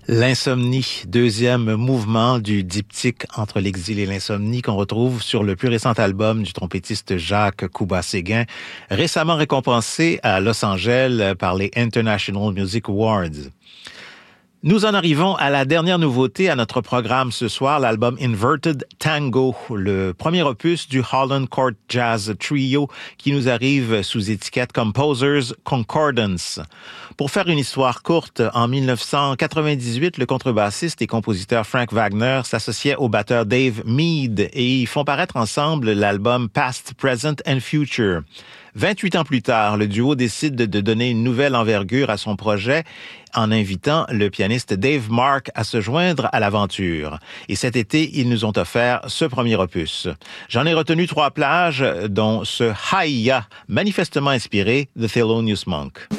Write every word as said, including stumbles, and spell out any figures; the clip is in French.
L'insomnie, deuxième mouvement du diptyque entre l'exil et l'insomnie qu'on retrouve sur le plus récent album du trompettiste Jacques Couba-Séguin, récemment récompensé à Los Angeles par les International Music Awards. Nous en arrivons à la dernière nouveauté à notre programme ce soir, l'album Inverted Tango, le premier opus du Holland Court Jazz Trio qui nous arrive sous étiquette Composers Concordance. Pour faire une histoire courte, en dix-neuf cent quatre-vingt-dix-huit, le contrebassiste et compositeur Frank Wagner s'associait au batteur Dave Mead et ils font paraître ensemble l'album Past, Present and Future. vingt-huit ans plus tard, le duo décide de donner une nouvelle envergure à son projet en invitant le pianiste Dave Mark à se joindre à l'aventure. Et cet été, ils nous ont offert ce premier opus. J'en ai retenu trois plages, dont ce Hi-Ya, manifestement inspiré de Thelonious Monk.